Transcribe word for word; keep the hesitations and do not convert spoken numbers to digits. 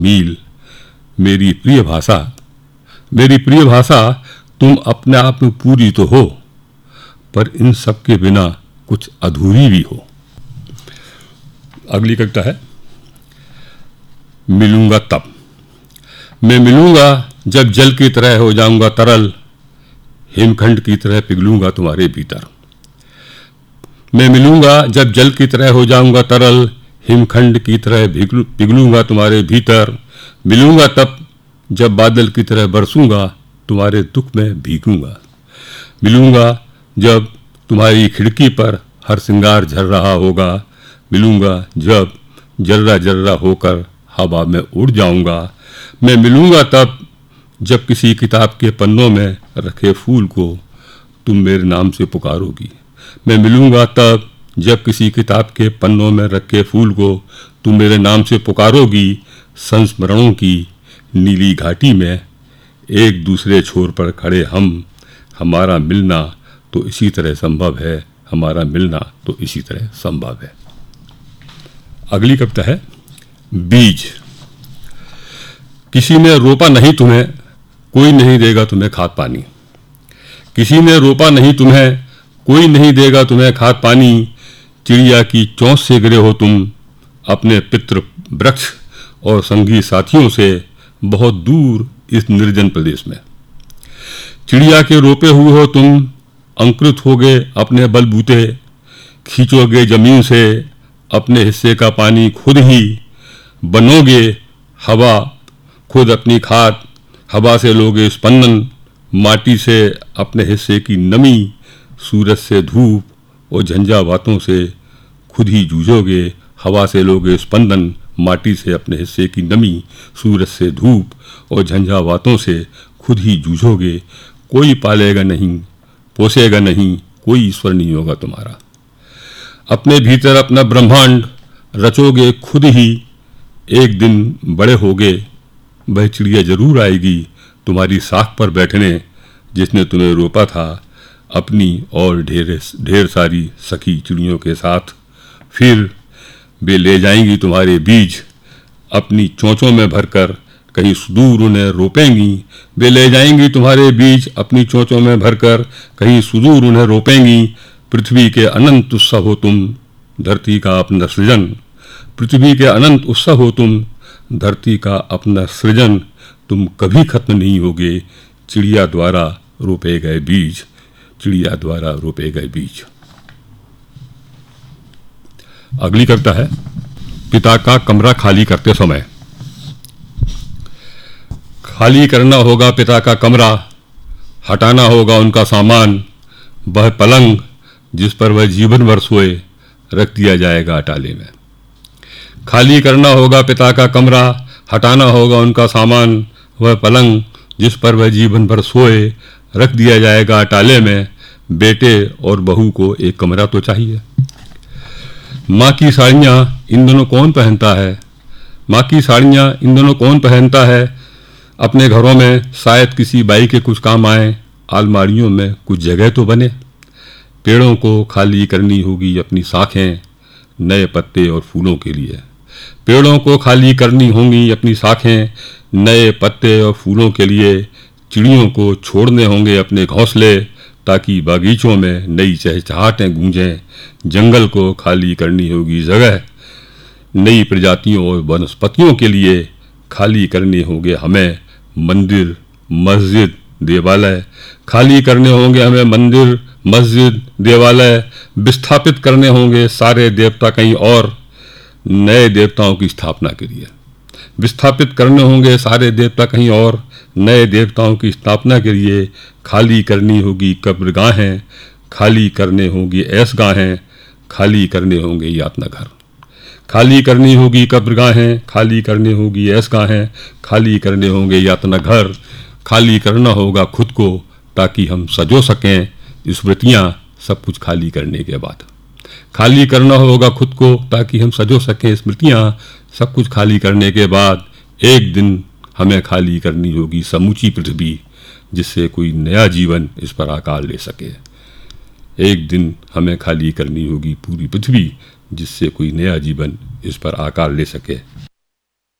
मील मेरी प्रिय भाषा, मेरी प्रिय भाषा तुम अपने आप में पूरी तो हो, पर इन सब के बिना कुछ अधूरी भी हो। अगली कविता है मिलूंगा तब। मैं मिलूंगा जब जल की तरह हो जाऊंगा तरल, हिमखंड की तरह पिघलूंगा तुम्हारे भीतर। मैं मिलूंगा जब जल की तरह हो जाऊंगा तरल, हिमखंड की तरह पिघलूंगा तुम्हारे भीतर। मिलूंगा तब जब बादल की तरह बरसूंगा, तुम्हारे दुख में भीगूंगा। मिलूंगा जब तुम्हारी खिड़की पर हर श्रृंगार झर रहा होगा। मिलूंगा जब जर्रा जर्रा होकर हवा में उड़ जाऊंगा। मैं मिलूंगा तब जब किसी किताब के पन्नों में रखे फूल को तुम मेरे नाम से पुकारोगी। मैं मिलूंगा तब जब किसी किताब के पन्नों में रखे फूल को तुम मेरे नाम से पुकारोगी। संस्मरणों की नीली घाटी में एक दूसरे छोर पर खड़े हम, हमारा मिलना तो इसी तरह संभव है, हमारा मिलना तो इसी तरह संभव है। अगली कविता है बीज। किसी ने रोपा नहीं तुम्हें, कोई नहीं देगा तुम्हें खाद पानी। किसी ने रोपा नहीं तुम्हें, कोई नहीं देगा तुम्हें खाद पानी। चिड़िया की चोंच से गिरे हो तुम, अपने पितृ वृक्ष और संगी साथियों से बहुत दूर इस निर्जन प्रदेश में। चिड़िया के रोपे हुए हो तुम, अंकुरित होगे अपने बलबूते। खींचोगे जमीन से अपने हिस्से का पानी खुद ही, बनोगे हवा खुद अपनी खाद। हवा से लोगे स्पंदन, माटी से अपने हिस्से की नमी। सूरज से धूप और झंझावातों से खुद ही जूझोगे। हवा से लोगे स्पंदन, माटी से अपने हिस्से की नमी। सूरज से धूप और झंझावातों से खुद ही जूझोगे। कोई पालेगा नहीं, पोसेगा नहीं, कोई ईश्वर नहीं होगा तुम्हारा। अपने भीतर अपना ब्रह्मांड रचोगे खुद ही। एक दिन बड़े होगे, वह चिड़िया जरूर आएगी तुम्हारी साख पर बैठने, जिसने तुम्हें रोपा था अपनी और ढेर ढेर सारी सखी चिड़ियों के साथ। फिर वे ले जाएंगी तुम्हारे बीज, अपनी चोंचों में भरकर कहीं सुदूर उन्हें रोपेंगी। वे ले जाएंगी तुम्हारे बीज, अपनी चोंचों में भरकर कहीं सुदूर उन्हें रोपेंगी। पृथ्वी के अनंत उत्सव हो तुम, धरती का अपना सृजन। पृथ्वी के अनंत उत्सव हो तुम, धरती का अपना सृजन। तुम कभी खत्म नहीं होगे, चिड़िया द्वारा रोपे गए बीज, चिड़िया द्वारा रोपे गए बीज। अगली कविता है पिता का कमरा खाली करते समय। खाली करना होगा पिता का कमरा, हटाना होगा उनका सामान। वह पलंग जिस पर वह जीवन भर सोए, रख दिया जाएगा अटाले में। खाली करना होगा पिता का कमरा, हटाना होगा उनका सामान। वह पलंग जिस पर वह जीवन भर सोए, रख दिया जाएगा अटाले में। बेटे और बहू को एक कमरा तो चाहिए। माँ की साड़ियाँ इन दोनों कौन पहनता है? माँ की साड़ियाँ इन दोनों कौन पहनता है? अपने घरों में शायद किसी बाई के कुछ काम आए, अलमारियों में कुछ जगह तो बने। पेड़ों को खाली करनी होगी अपनी शाखें, नए पत्ते और फूलों के लिए। पेड़ों को खाली करनी होंगी अपनी शाखें, नए पत्ते और फूलों के लिए। चिड़ियों को छोड़ने होंगे अपने घोंसले, ताकि बागीचों में नई चहचहाटें गूंजें। जंगल को खाली करनी होगी जगह, नई प्रजातियों और वनस्पतियों के लिए। खाली करने होंगे हमें मंदिर, मस्जिद, देवालय। खाली करने होंगे हमें मंदिर, मस्जिद, देवालय। विस्थापित करने होंगे सारे देवता कहीं और, नए देवताओं की स्थापना के लिए। विस्थापित करने होंगे सारे देवता कहीं और, नए देवताओं की स्थापना के लिए। खाली करनी होगी कब्रगाहें, खाली करने होंगी ऐशगाहें। खाली करने होंगे यातना घर। खाली करनी होगी कब्रगाहें, खाली करनी होगी ऐशगाहें। खाली करने होंगे यातना घर। खाली करना होगा खुद को, ताकि हम सजो सकें स्मृतियाँ सब कुछ खाली करने के बाद। खाली करना होगा खुद को, ताकि हम सजो सकें स्मृतियाँ सब कुछ खाली करने के बाद। एक दिन हमें खाली करनी होगी समूची पृथ्वी, जिससे कोई नया जीवन इस पर आकार ले सके। एक दिन हमें खाली करनी होगी पूरी पृथ्वी, जिससे कोई नया जीवन इस पर आकार ले सके।